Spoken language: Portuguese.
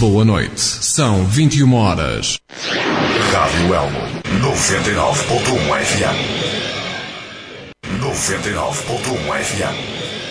Boa noite. São 21 horas. Rádio Elmo 99.1 FM. 99.1 FM.